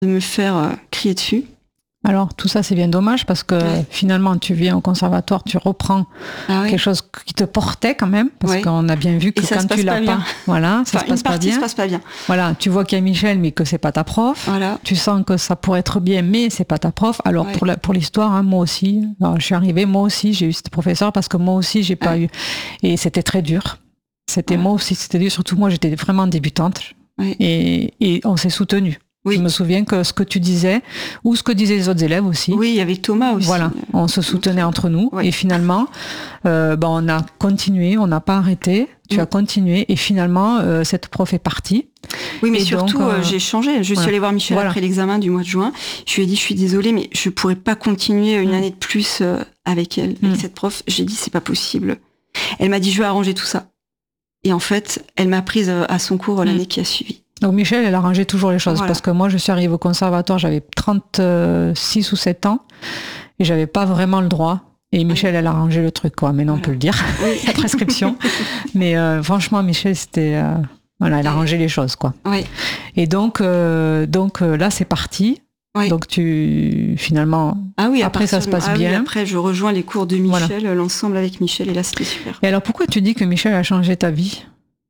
de me faire crier dessus. Alors, tout ça, c'est bien dommage parce que finalement, tu viens au conservatoire, tu reprends quelque chose qui te portait quand même, parce qu'on a bien vu que quand tu l'as pas, voilà, ça se passe pas bien. Se passe pas bien. Voilà, tu vois qu'il y a Michel, mais que c'est pas ta prof. Voilà. Tu sens que ça pourrait être bien, mais c'est pas ta prof. Alors, pour l'histoire, hein, moi aussi, alors, je suis arrivée, moi aussi, j'ai eu cette professeure parce que moi aussi, j'ai pas eu. Et c'était très dur. Moi aussi, c'était dur. Surtout, moi, j'étais vraiment débutante. Et on s'est soutenus. Oui. Je me souviens que ce que tu disais, ou ce que disaient les autres élèves aussi. Oui, il y avait Thomas aussi. Voilà, on se soutenait entre nous. Et finalement, on a continué, on n'a pas arrêté. Tu as continué. Et finalement, cette prof est partie. Oui, mais surtout, j'ai changé. Je suis allée voir Michel après l'examen du mois de juin. Je lui ai dit, je suis désolée, mais je pourrais pas continuer une année de plus avec elle, avec cette prof. J'ai dit, c'est pas possible. Elle m'a dit, je vais arranger tout ça. Et en fait, elle m'a prise à son cours l'année qui a suivi. Donc Michel, elle arrangeait toujours les choses, parce que moi je suis arrivée au conservatoire, j'avais 36 ou 7 ans et j'avais pas vraiment le droit. Et Michel, elle a arrangé le truc, quoi. Maintenant on peut le dire, la prescription. Mais franchement, Michel, c'était elle a arrangé les choses, quoi. Oui. Et donc là c'est parti. Oui. Donc finalement, après ça se passe bien. Oui, après je rejoins les cours de Michel, l'ensemble avec Michel, et là c'était super. Et alors pourquoi tu dis que Michel a changé ta vie ?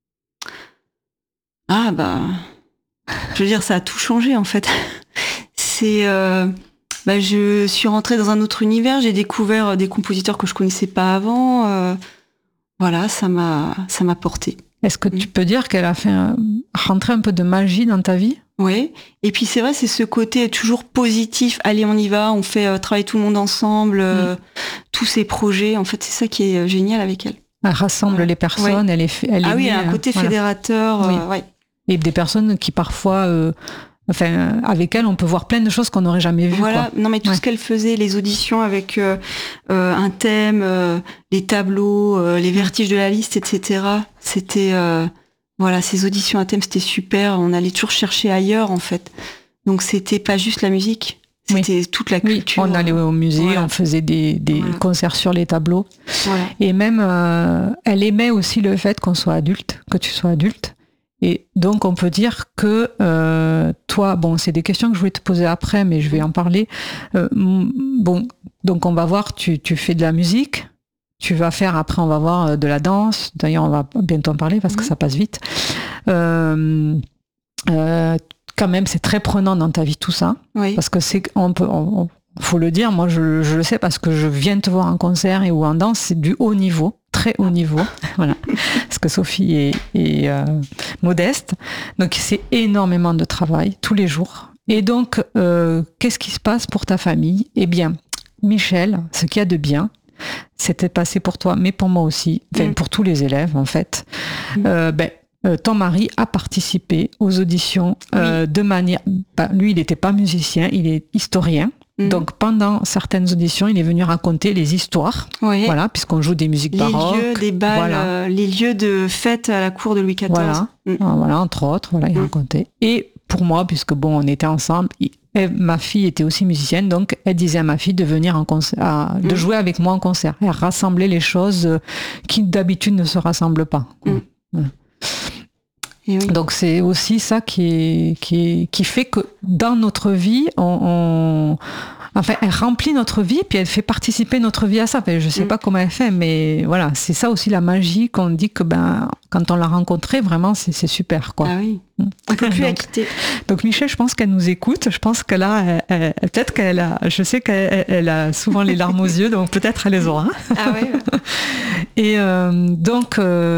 Ah je veux dire, ça a tout changé en fait. C'est, je suis rentrée dans un autre univers, j'ai découvert des compositeurs que je connaissais pas avant. Voilà, ça m'a porté. Est-ce que tu peux dire qu'elle a fait rentrer un peu de magie dans ta vie ? Oui. Et puis c'est vrai, c'est ce côté toujours positif. Allez, on y va, on fait travailler tout le monde ensemble, tous ces projets. En fait, c'est ça qui est génial avec elle. Elle rassemble les personnes. Elle elle a un côté fédérateur. Et des personnes qui parfois, avec elle, on peut voir plein de choses qu'on n'aurait jamais vues. Voilà, non mais tout ce qu'elle faisait, les auditions avec un thème, les tableaux, les vertiges de la liste, etc. C'était, ces auditions à thème, c'était super. On allait toujours chercher ailleurs, en fait. Donc c'était pas juste la musique. C'était toute la culture. On allait au musée, on faisait des concerts sur les tableaux. Voilà. Et même, elle aimait aussi le fait qu'on soit adulte, que tu sois adulte. Et donc, on peut dire que toi, c'est des questions que je voulais te poser après, mais je vais en parler. Donc on va voir, tu fais de la musique, tu vas faire, après on va voir de la danse. D'ailleurs, on va bientôt en parler parce que ça passe vite. Quand même, c'est très prenant dans ta vie tout ça, parce que faut le dire, moi je le sais parce que je viens de te voir en concert ou en danse, c'est du haut niveau, très haut niveau, voilà. Parce que Sophie est modeste, donc c'est énormément de travail tous les jours. Et donc, qu'est-ce qui se passe pour ta famille ? Eh bien, Michel, ce qu'il y a de bien, c'était passé pour toi, mais pour moi aussi, pour tous les élèves en fait. Ton mari a participé aux auditions de manière... lui, il n'était pas musicien, il est historien. Donc, pendant certaines auditions, il est venu raconter les histoires, voilà, puisqu'on joue des musiques baroques. Les lieux des balles, les lieux de fête à la cour de Louis XIV. Voilà, entre autres, il racontait. Et pour moi, puisque on était ensemble, ma fille était aussi musicienne, donc elle disait à ma fille de venir en concert, de jouer avec moi en concert. Elle rassemblait les choses qui d'habitude ne se rassemblent pas. Voilà. Donc c'est aussi ça qui fait que dans notre vie, elle remplit notre vie, puis elle fait participer notre vie à ça. Je sais pas comment elle fait, mais voilà, c'est ça aussi la magie qu'on dit que quand on l'a rencontrée, vraiment, c'est super, quoi. Ah oui. On peut plus la quitter. Donc Michel, je pense qu'elle nous écoute. Je pense que là, peut-être qu'elle a, je sais qu'elle a souvent les larmes aux yeux, donc peut-être elle les aura. Ah ouais. Et donc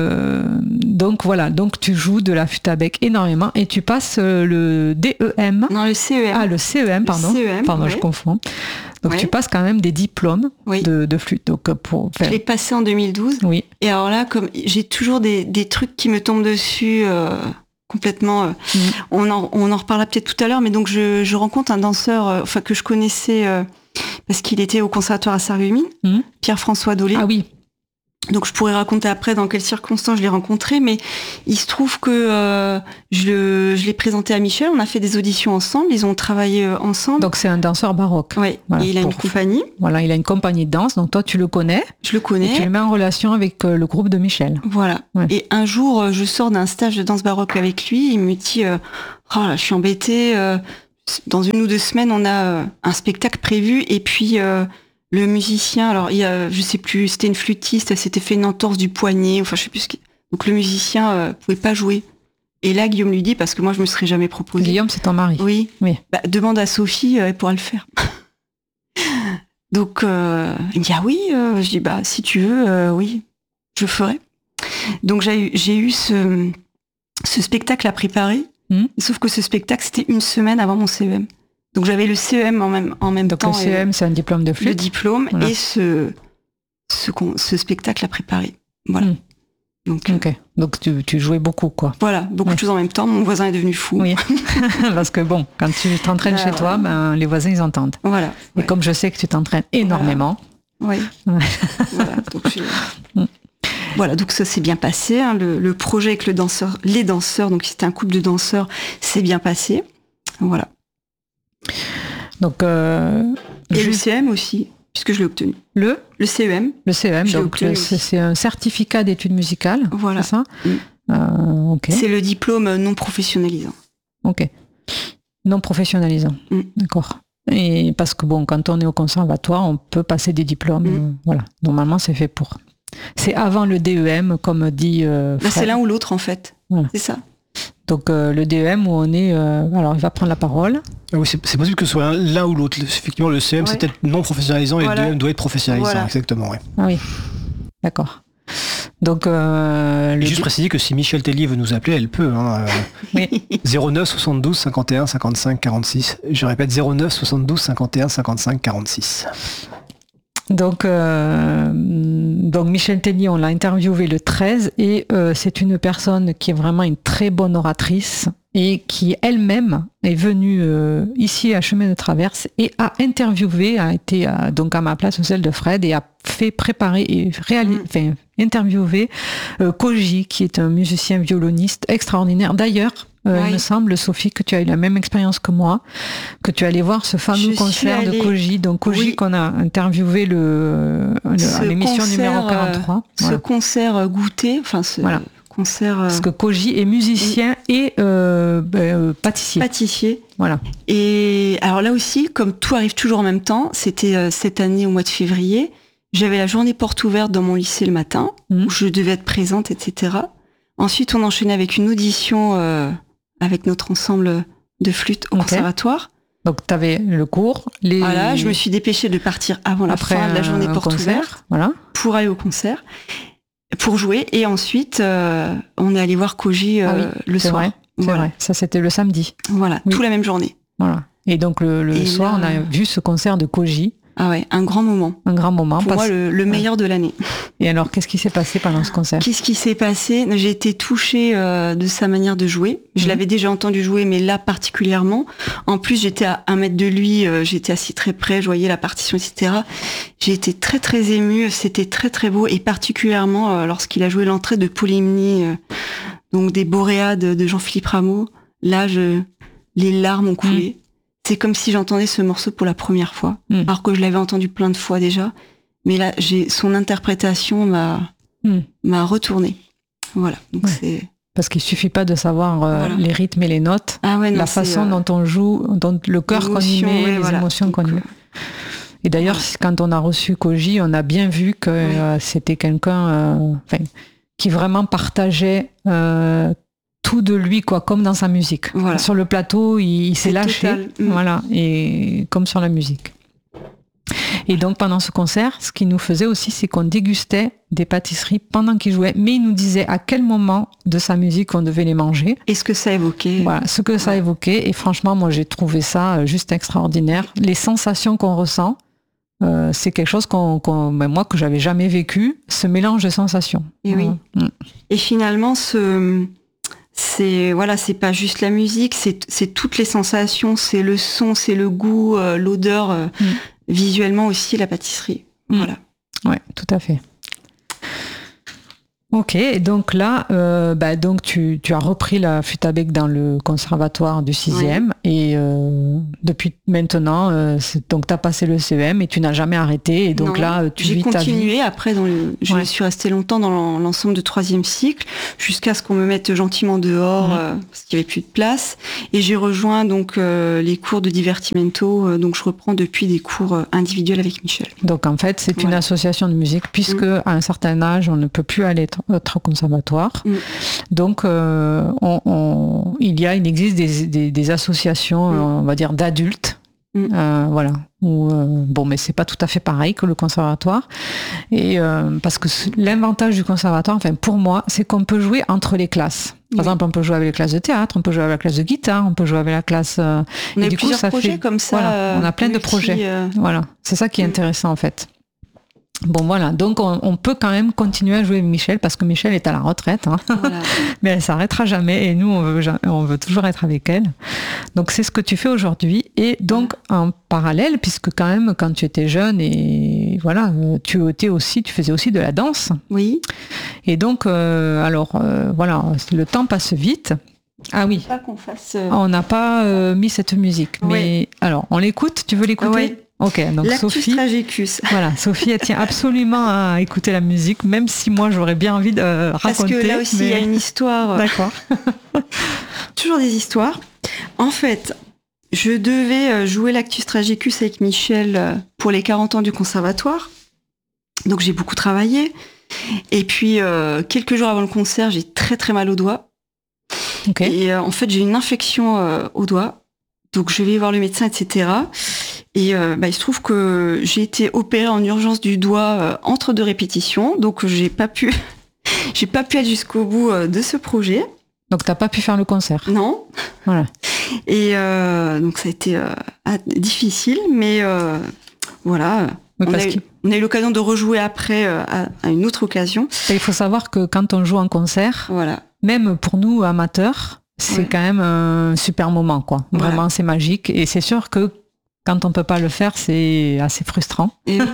voilà, donc tu joues de la flûte à bec énormément et tu passes le DEM. Non, le CEM. Ah, le CEM, pardon. Le CEM, pardon, je confonds. Donc tu passes quand même des diplômes de flûte. Donc je l'ai passé en 2012. Oui. Et alors là, comme j'ai toujours des trucs qui me tombent dessus complètement. On en reparlera peut-être tout à l'heure, mais donc je rencontre un danseur, que je connaissais parce qu'il était au conservatoire à Sarreguemines, Pierre-François Dolé. Ah oui. Donc je pourrais raconter après dans quelles circonstances je l'ai rencontré, mais il se trouve que je l'ai présenté à Michel, on a fait des auditions ensemble, ils ont travaillé ensemble. Donc c'est un danseur baroque. Oui, voilà, et il a une compagnie. Voilà, il a une compagnie de danse, donc toi tu le connais. Je le connais. Et tu le mets en relation avec le groupe de Michel. Voilà. Ouais. Et un jour, je sors d'un stage de danse baroque avec lui, il me dit « Oh là, je suis embêtée, dans 1 ou 2 semaines, on a un spectacle prévu. Et puis, le musicien, alors, je sais plus, c'était une flûtiste, elle s'était fait une entorse du poignet, enfin, je sais plus ce qui... Donc, le musicien pouvait pas jouer. Et là, Guillaume lui dit, parce que moi, je me serais jamais proposé. Guillaume, c'est ton mari. Oui. Demande à Sophie, elle pourra le faire. Donc, il me dit, ah oui, je dis, si tu veux, oui, je ferai. Donc, j'ai eu ce spectacle à préparer, sauf que ce spectacle, c'était 1 semaine avant mon CEM. Donc, j'avais le CEM en même donc temps. Donc, le CEM, c'est un diplôme de flûte. Le diplôme, voilà. Et ce spectacle à préparer. Voilà. Donc, Donc tu jouais beaucoup, quoi. Voilà, beaucoup de choses en même temps. Mon voisin est devenu fou. Oui, parce que bon, quand tu t'entraînes chez toi, les voisins, ils entendent. Voilà. Et comme je sais que tu t'entraînes énormément. Oui. Voilà, donc ça s'est bien passé. Hein. Le projet avec les danseurs, donc c'était un couple de danseurs, s'est bien passé. Voilà. Donc, et le CEM aussi, puisque je l'ai obtenu. Le CEM. Le CEM, donc c'est un certificat d'études musicales. Voilà. C'est ça. C'est le diplôme non professionnalisant. Ok. Non professionnalisant. D'accord. Et parce que bon, quand on est au conservatoire, on peut passer des diplômes. Voilà. Normalement, c'est fait pour. C'est avant le DEM, comme dit Fred. C'est l'un ou l'autre, en fait. Voilà. C'est ça. Donc le DEM où on est... alors il va prendre la parole. Oui, c'est possible que ce soit l'un ou l'autre. Effectivement, le CM c'est peut-être non professionnalisant et le DEM doit être professionnalisant. Exactement, oui. Ah oui, d'accord. Donc juste préciser que si Michel Tellier veut nous appeler, elle peut. Hein, oui. 09 72 51 55 46. Je répète 09 72 51 55 46. Donc Michel Tellier, on l'a interviewé le 13 et c'est une personne qui est vraiment une très bonne oratrice et qui elle-même est venue ici à Chemin de Traverse et a interviewé, a été donc à ma place ou celle de Fred et a fait préparer et interviewer Koji, qui est un musicien violoniste extraordinaire. D'ailleurs, il me semble, Sophie, que tu as eu la même expérience que moi, que tu allais voir ce fameux concert de Koji. Donc Koji qu'on a interviewé à l'émission numéro 43. Ce concert goûté, concert... Parce que Koji est musicien et pâtissier. Pâtissier. Voilà. Et alors là aussi, comme tout arrive toujours en même temps, c'était cette année au mois de février, j'avais la journée porte ouverte dans mon lycée le matin, où je devais être présente, etc. Ensuite, on enchaînait avec une audition avec notre ensemble de flûte au conservatoire. Donc, tu avais le cours. Voilà, je me suis dépêchée de partir avant la fin de la journée porte ouverte pour aller au concert, pour jouer. Et ensuite, on est allé voir Koji le soir. C'est vrai, ça c'était le samedi. Voilà, toute la même journée. Voilà. Et donc, le soir, on a vu ce concert de Koji. Ah ouais, un grand moment. Un grand moment. Pour moi, le meilleur de l'année. Et alors, qu'est-ce qui s'est passé pendant ce concert ? Qu'est-ce qui s'est passé ? J'ai été touchée de sa manière de jouer. Je l'avais déjà entendu jouer, mais là particulièrement. En plus, j'étais à 1 mètre de lui, j'étais assis très près, je voyais la partition, etc. J'ai été très très émue, c'était très très beau, et particulièrement lorsqu'il a joué l'entrée de Polymnie, donc des Boréades de Jean-Philippe Rameau. Là, les larmes ont coulé. C'est comme si j'entendais ce morceau pour la première fois, alors que je l'avais entendu plein de fois déjà. Mais là, son interprétation m'a retourné. Voilà. Donc c'est... Parce qu'il suffit pas de savoir les rythmes et les notes, la façon dont on joue, dont le cœur qu'on y met, les émotions qu'on y met. Et d'ailleurs, quand on a reçu Koji, on a bien vu que c'était quelqu'un qui vraiment partageait tout de lui, quoi, comme dans sa musique. Voilà. Sur le plateau, il s'est lâché, voilà, et comme sur la musique. Et donc pendant ce concert, ce qu'il nous faisait aussi, c'est qu'on dégustait des pâtisseries pendant qu'il jouait, mais il nous disait à quel moment de sa musique on devait les manger. Et ce que ça évoquait. Voilà, ce que ça évoquait. Et franchement, moi j'ai trouvé ça juste extraordinaire. Les sensations qu'on ressent, c'est quelque chose moi que j'avais jamais vécu, ce mélange de sensations. Et oui. Et finalement, c'est pas juste la musique, c'est toutes les sensations, c'est le son, c'est le goût, l'odeur, visuellement aussi la pâtisserie. Voilà. Ouais, tout à fait. Ok, et donc là, donc tu as repris la flûte à bec dans le conservatoire du 6e et depuis maintenant, donc tu as passé le CEM et tu n'as jamais arrêté et donc non, là tu j'ai vis ta vie. J'ai continué après, je suis restée longtemps dans l'ensemble de 3e cycle jusqu'à ce qu'on me mette gentiment dehors parce qu'il n'y avait plus de place et j'ai rejoint donc les cours de divertimento, donc je reprends depuis des cours individuels avec Michel. Donc en fait c'est une association de musique puisque à un certain âge on ne peut plus aller au conservatoire. Donc il existe des associations, on va dire d'adultes. Voilà. Mais c'est pas tout à fait pareil que le conservatoire. Et parce que l'avantage du conservatoire, enfin pour moi, c'est qu'on peut jouer entre les classes. Par exemple, on peut jouer avec les classes de théâtre, on peut jouer avec la classe de guitare, on peut jouer avec la classe. On a plusieurs projets comme ça. Voilà, on a plein de projets. Voilà, c'est ça qui est intéressant en fait. Bon voilà, donc on peut quand même continuer à jouer avec Michel parce que Michel est à la retraite, voilà. Mais elle s'arrêtera jamais et nous on veut toujours être avec elle. Donc c'est ce que tu fais aujourd'hui et donc en parallèle, puisque quand même quand tu étais jeune et voilà, tu faisais aussi de la danse. Oui. Et donc voilà, le temps passe vite. Ah oui. Pas qu'on fasse. On n'a pas mis cette musique, mais alors on l'écoute. Tu veux l'écouter? Oui. Ok, donc Lactus Sophie, Tragicus. Voilà, Sophie, elle tient absolument à écouter la musique, même si moi j'aurais bien envie de raconter. Parce que là aussi il y a une histoire. D'accord. Toujours des histoires. En fait, je devais jouer Lactus Tragicus avec Michel pour les 40 ans du conservatoire. Donc j'ai beaucoup travaillé. Et puis quelques jours avant le concert, j'ai très très mal au doigt. Okay. Et en fait, j'ai une infection au doigt. Donc je vais voir le médecin, etc. Et il se trouve que j'ai été opérée en urgence du doigt entre 2 répétitions, donc j'ai pas pu être jusqu'au bout de ce projet. Donc t'as pas pu faire le concert? Non. Voilà. Et donc ça a été difficile, mais voilà. Oui, on a eu l'occasion de rejouer après à une autre occasion. Et il faut savoir que quand on joue en concert, voilà. Même pour nous amateurs, c'est quand même un super moment, quoi. Vraiment, voilà. C'est magique. Et c'est sûr que quand on peut pas le faire, c'est assez frustrant.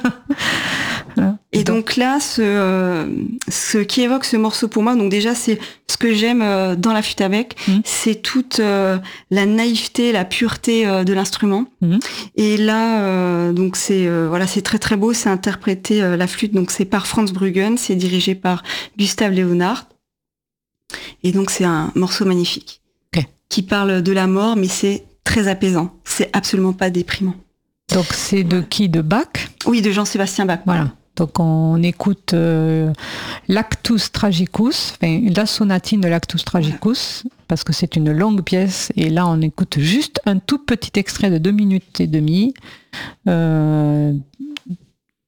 Et donc là, ce qui évoque ce morceau pour moi, donc déjà c'est ce que j'aime dans la flûte à bec, c'est toute la naïveté, la pureté de l'instrument. Et là, donc c'est très très beau, c'est interprété la flûte, donc c'est par Franz Bruggen, c'est dirigé par Gustav Leonhardt. Et donc c'est un morceau magnifique qui parle de la mort, mais c'est très apaisant. C'est absolument pas déprimant. Donc c'est de qui? De Bach? Oui, de Jean-Sébastien Bach. Voilà. Donc on écoute l'Actus Tragicus, enfin la sonatine de l'Actus Tragicus, parce que c'est une longue pièce. Et là on écoute juste un tout petit extrait de 2 minutes et demie